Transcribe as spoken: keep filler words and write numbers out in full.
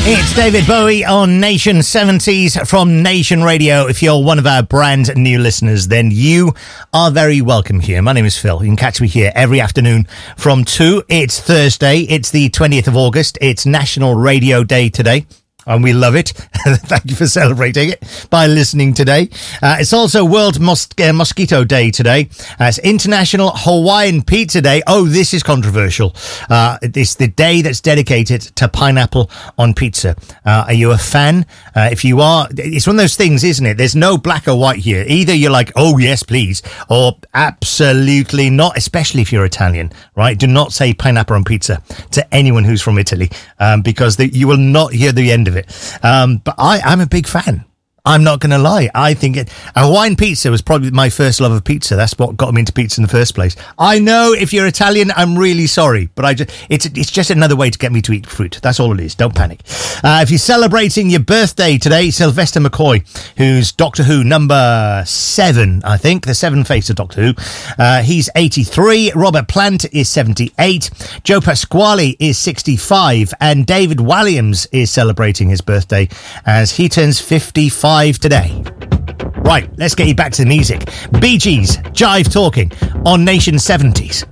It's David Bowie on Nation seventies from Nation Radio. If you're one of our brand new listeners, then you are very welcome here. My name is Phil. You can catch me here every afternoon from two. It's Thursday. It's the twentieth of August. It's National Radio Day today. And we love it. Thank you for celebrating it by listening today. Uh, it's also World Mos- uh, Mosquito Day today. Uh, it's International Hawaiian Pizza Day. Oh, this is controversial. Uh, it's the day that's dedicated to pineapple on pizza. Uh, are you a fan? Uh, if you are, it's one of those things, isn't it? There's no black or white here. Either you're like, oh, yes, please, or absolutely not, especially if you're Italian, right? Do not say pineapple on pizza to anyone who's from Italy, um, because the, you will not hear the end of it. Um, but I, I'm a big fan. I'm not going to lie. I think it, a Hawaiian pizza was probably my first love of pizza. That's what got me into pizza in the first place. I know if you're Italian, I'm really sorry, but I just, it's it's just another way to get me to eat fruit. That's all it is. Don't panic. Uh, if you're celebrating your birthday today, Sylvester McCoy, who's Doctor Who number seven, I think, the seven face of Doctor Who. Uh, he's eighty-three. Robert Plant is seventy-eight. Joe Pasquale is sixty-five. And David Walliams is celebrating his birthday as he turns fifty-five today. Right, let's get you back to the music. Bee Gees, Jive Talking on Nation seventies.